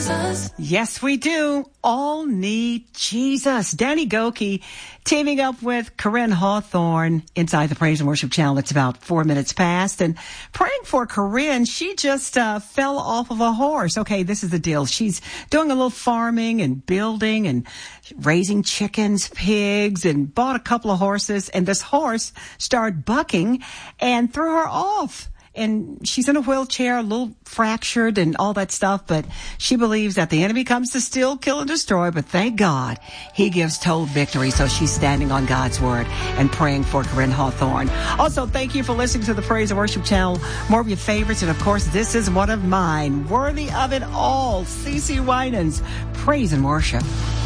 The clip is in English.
Jesus. Yes, we do. All need Jesus. Danny Gokey teaming up with Corinne Hawthorne inside the Praise and Worship Channel. It's about 4 minutes past. And praying for Corinne, she just fell off of a horse. Okay, this is the deal. She's doing a little farming and building and raising chickens, pigs, and bought a couple of horses. And this horse started bucking and threw her off. And she's in a wheelchair, a little fractured and all that stuff, but she believes that the enemy comes to steal, kill, and destroy, but thank God he gives total victory. So she's standing on God's word and praying for Corinne Hawthorne. Also, thank you for listening to the Praise and Worship Channel. More of your favorites, and of course, this is one of mine. Worthy of it all, CeCe Winans, Praise and Worship.